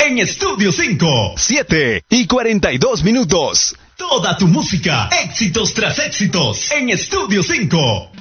en Estudio 5. 7:42. Toda tu música, éxitos tras éxitos, en Estudio 5.